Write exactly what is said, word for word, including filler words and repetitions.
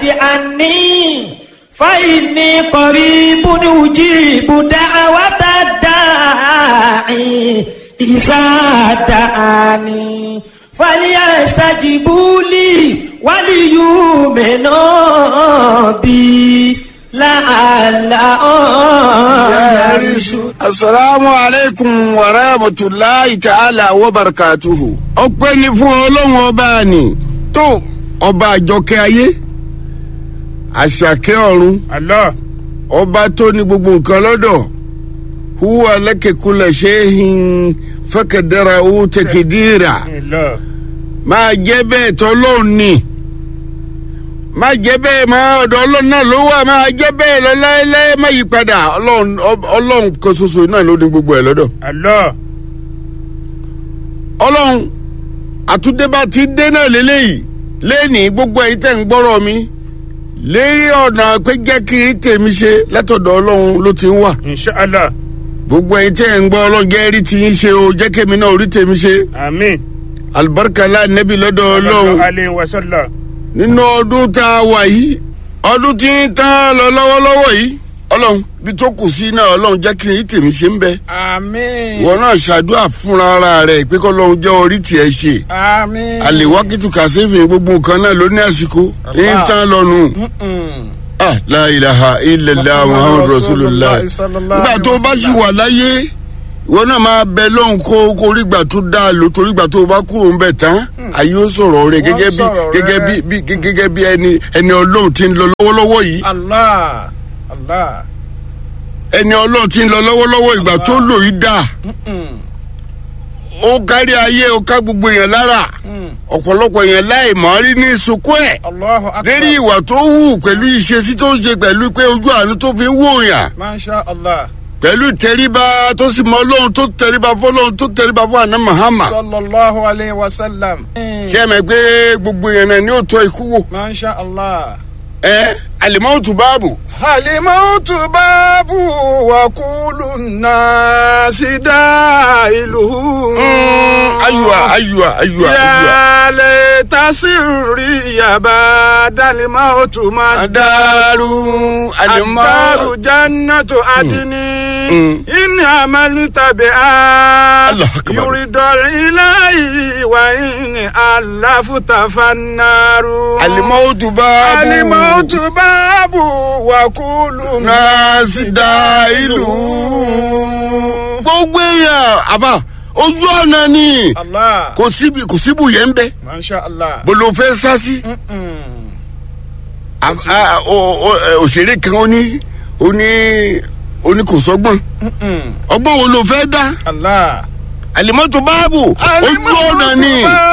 عني فإني قريب أجيب دعوة الداعي إذا دعاني فليستجيبوا لي وليؤمنوا بي لعلهم يرشدون. Assalamu alaikum wa rahmatullahi ta'ala wa barakatuhu. Ọpẹ́ ni fún Ọlọ́run ọba ni tó ọba àjọkẹ́ ayé àṣàkẹ́ ọ̀run Allah ọba tó ní gbogbo nǹkan lọ́dọ̀ huwa laka kullu shay'in faqadarahu taqdira. Allah Máa jẹ́ bẹ́ẹ̀ tọ́lọ́run ni má jẹ́ bẹ́ẹ̀ máa ọ̀dọ̀ Ọlọ́run náà ló wà máa jẹ́ bẹ́ẹ̀ lọ láéláé má yí padà Ọlọ́run Ọlọ́run kan ṣoṣo náà ló ní gbogbo ẹ̀ lọ́dọ̀. Allah Ọlọ́run àtúndébá ti dé náà lélẹ́yìí lẹ́ni gbogbo ẹ̀yin tẹ́ ń gbọ́rọ̀ mi lérí ọ̀nà pé jẹ́ kí tèmi ṣe látọ̀dọ̀ Ọlọ́run ló ti ń wà. inshallah Gbogbo ẹ̀yin tẹ́ ń gbọ́ Ọlọ́run jẹ́ rí ti ń ṣe o jẹ́ kémi náà rí tèmi ṣe. àmín Àlùbáríkà lá nẹ́bí lọ́dọ̀ Ọlọ́run alayhi wa sallam. nínú ọdún tá a wà yìí ọdún tí ń tán lọ lọ́wọ́lọ́wọ́ yìí Ọlọ́run bí tó kù sí náà Ọlọ́run jẹ́ kí n tèmi ṣe ń bẹ. Àmín. Ìwọ náà ṣàdúrà fúnra ara rẹ̀ pé k'Ọlọ́run jẹ́ orí tiẹ̀ ṣe. Àmín. Àlèwákìtù kàṣẹ́fì gbogbo nǹkan náà ló ní àsìkò ń tán lọ́nu. Ah, la ilaha illallah Muhammadu Rasulullah. Nígbà tó o bá sì wà láyé ìwọ náà máa bẹ lọ́hùn kó kó rígbà tó dáa lò torí gbà tó o bá kúrò ń bẹ̀ tán ayé ó sọ̀rọ̀ rẹ̀ gẹ́gẹ́ bí gẹ́gẹ́ bí bí gẹ́gẹ́ bí ẹni ẹni Ọlọ́run tí ń lọ lọ́wọ́lọ́wọ́ yìí. Allah Allah. Ẹni Ọlọ́run tí ń lọ lọ́wọ́lọ́wọ́ ìgbà tó lò yìí dáa. Ó kárí ayé ó ká gbogbo èèyàn lára ọ̀pọ̀lọpọ̀ èèyàn láì mọ̀ rí ní sunkún ẹ̀ Allahu akbar. lérí ìwà tó wù pẹ̀lú ìṣesí tó ń ṣe pẹ̀lú pé ojú àánú tó fi ń wò yàn Masha Allah. pẹ̀lú tẹríba tó sì mọ Ọlọ́run tó tẹríba fún Ọlọ́run tó tẹríba fún àná Muhammad. Sallallahu alayhi wa sallam. Ṣé ẹ mọ̀ pé gbogbo èèyàn náà ni ó tọ́ ikú wò. Masha Allah. ẹ alimọ́tù báàbù. Halimautu babu wa kullu nasi dailuhu. ayuwa ayuwa ayuwa ayuwa. Ya laita sirri ya badal mautu Adaru alimọ́. Adaru jannatu adini. In amalta bi'a Allahu akbar. yuridul ilahi wa in allafuta fannaru. alimọ́tù báàbù. Halimautu babu wa kullu nasi da ìlú. Gbogbo èèyàn àfà ojú ọ̀nà ni Allah. kò síbi kò síbù yẹn ń bẹ Masha Allah. bolo fẹ́ sá sí. A- a- o- o- ẹ, òṣèré kan ó ní ó ní ó ní kò sọ́gbọ́n ọgbọ́n wo ló fẹ́ dá Allah. alimọ́tò báàbù ojú ọ̀nà ni.